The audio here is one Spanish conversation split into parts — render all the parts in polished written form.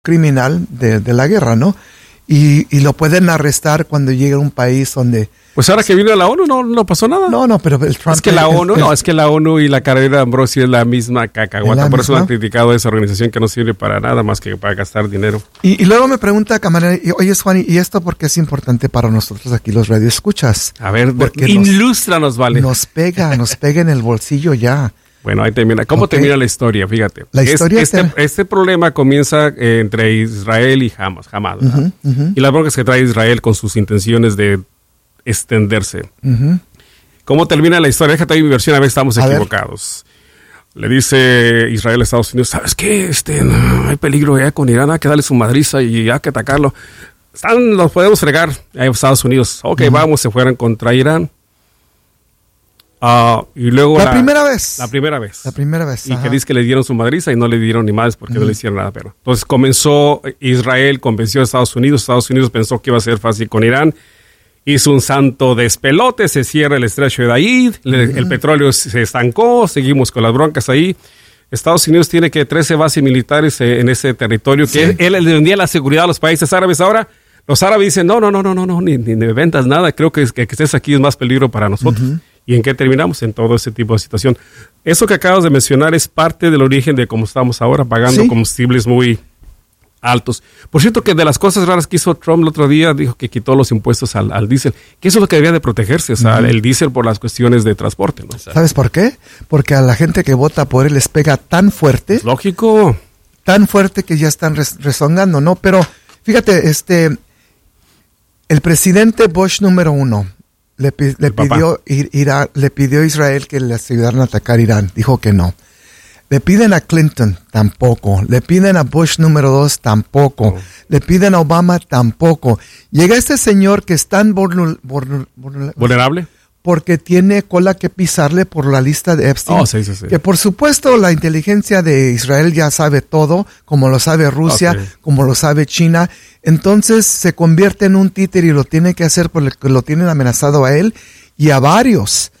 criminal de la guerra, ¿no? Y lo pueden arrestar cuando llega a un país donde... Pues ahora que vino a la ONU no pasó nada. No, pero el Trump... Es que la ONU y la carrera de Ambrosio es la misma cacahuata. Por eso han criticado a esa organización que no sirve para nada más que para gastar dinero. Y luego me pregunta Camarena, oye Juan, ¿y esto por qué es importante para nosotros aquí los radioescuchas? A ver, ilústranos, vale. Nos pega en el bolsillo ya. Bueno, ahí termina. ¿Cómo termina la historia? Fíjate. La historia este problema comienza entre Israel y Hamas, ¿verdad? Y las broncas que trae Israel con sus intenciones de extenderse. ¿Cómo termina la historia? Déjate ahí mi versión, a ver si estamos equivocados. Le dice Israel a Estados Unidos, ¿sabes qué? No hay peligro ya con Irán, hay que darle su madriza y hay que atacarlo. Los podemos fregar a Estados Unidos. Ok, vamos, se fueron contra Irán. Y luego La primera vez. Y que dice que le dieron su madriza y no le dieron ni más porque no le hicieron nada. Pero entonces comenzó Israel, convenció a Estados Unidos pensó que iba a ser fácil con Irán, hizo un santo despelote, se cierra el estrecho de Daid, el petróleo se estancó, seguimos con las broncas ahí. Estados Unidos tiene 13 bases militares en ese territorio, que él le vendía la seguridad a los países árabes. Ahora los árabes dicen, no, ni me vendas nada, creo que estés aquí es más peligro para nosotros. ¿Y en qué terminamos? En todo ese tipo de situación. Eso que acabas de mencionar es parte del origen de cómo estamos ahora, pagando combustibles muy altos. Por cierto, que de las cosas raras que hizo Trump el otro día, dijo que quitó los impuestos al diésel, que eso es lo que debía de protegerse, o sea, el diésel por las cuestiones de transporte, ¿no? ¿Sabes por qué? Porque a la gente que vota por él les pega tan fuerte. Es lógico. Tan fuerte que ya están rezongando, ¿no? Pero, fíjate, el presidente Bush número 1, le pidió a Israel que les ayudaran a atacar Irán. Dijo que no. Le piden a Clinton, tampoco. Le piden a Bush número 2, tampoco. Le piden a Obama, tampoco. Llega este señor que es tan vulnerable porque tiene cola que pisarle por la lista de Epstein. Sí. Que por supuesto la inteligencia de Israel ya sabe todo, como lo sabe Rusia, como lo sabe China. Entonces se convierte en un títere y lo tiene que hacer porque lo tienen amenazado a él y a varios.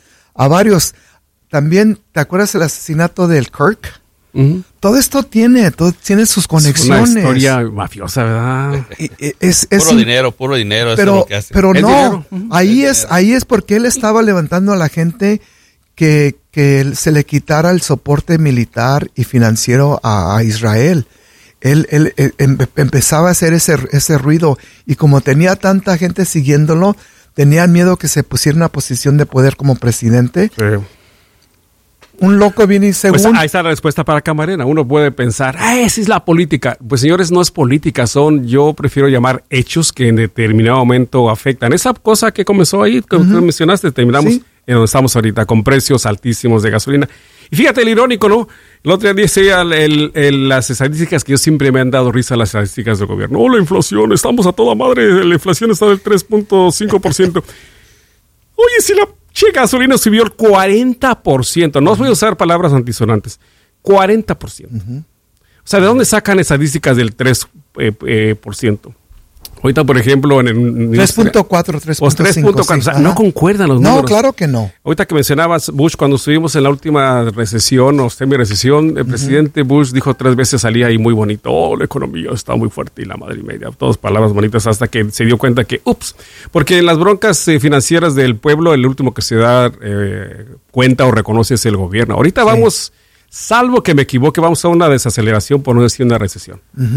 También, ¿te acuerdas del asesinato del Kirk? Todo esto tiene sus conexiones. Es una historia mafiosa, ¿verdad? Es puro dinero. Pero, eso es lo que hace. Pero no, ahí es porque él estaba levantando a la gente que se le quitara el soporte militar y financiero a Israel. Él empezaba a hacer ese ruido y como tenía tanta gente siguiéndolo, tenían miedo que se pusiera en una posición de poder como presidente. Sí. Un loco viene y según... Pues ahí está la respuesta para Camarena. Uno puede pensar, esa es la política. Pues señores, no es política, yo prefiero llamar hechos que en determinado momento afectan. Esa cosa que comenzó ahí, que tú mencionaste, terminamos en donde estamos ahorita, con precios altísimos de gasolina. Y fíjate el irónico, ¿no? El otro día decía las estadísticas que yo siempre me han dado risa, las estadísticas del gobierno. La inflación, estamos a toda madre, la inflación está del 3.5%. Oye, si la gasolina subió el 40%. No os voy a usar palabras antisonantes. 40%. O sea, ¿de dónde sacan estadísticas del 3%? Ahorita, por ejemplo, en el... 3.4, 3.5. O sea, no concuerdan los números. No, claro que no. Ahorita que mencionabas Bush, cuando estuvimos en la última recesión o semi-recesión, el presidente Bush dijo 3 veces, salía ahí muy bonito, la economía está muy fuerte y la madre y media. Todas palabras bonitas hasta que se dio cuenta que, porque en las broncas financieras del pueblo, el último que se da cuenta o reconoce es el gobierno. Ahorita vamos, salvo que me equivoque, vamos a una desaceleración, por no decir una recesión.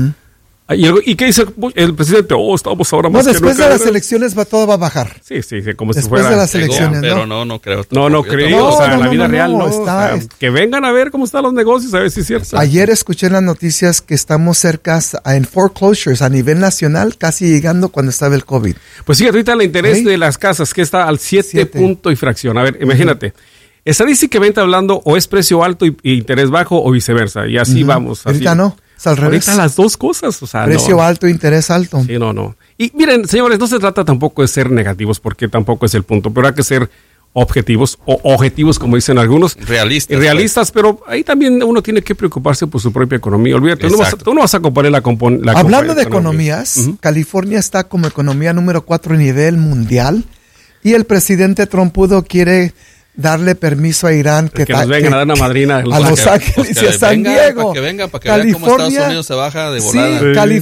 ¿Y qué dice el presidente? Estamos ahora más después de las elecciones todo va a bajar. Sí, como si fuera. Después de las elecciones, pero no creo. No creo, o sea, en la vida real no. Que vengan a ver cómo están los negocios, a ver si es cierto. Ayer escuché en las noticias que estamos cerca en foreclosures a nivel nacional, casi llegando cuando estaba el COVID. Pues sí, ahorita el interés de las casas que está al 7 punto y fracción. A ver, imagínate. Estadísticamente hablando, o es precio alto y interés bajo o viceversa. Y así vamos. Ahorita no. Al revés. Ahorita las dos cosas, o sea, precio alto, interés alto. Sí, no. Y miren, señores, no se trata tampoco de ser negativos, porque tampoco es el punto, pero hay que ser objetivos, o objetivos, como dicen algunos. Realistas, pero ahí también uno tiene que preocuparse por su propia economía. Olvídate, tú no vas a comparar la Hablando de economías, California está como economía número 4 a nivel mundial, y el presidente Trump quiere darle permiso a Irán que nos vengan a dar una madrina a Los Ángeles y a San Diego. Para que vengan, para que vean cómo Estados Unidos se baja de volada. Sí,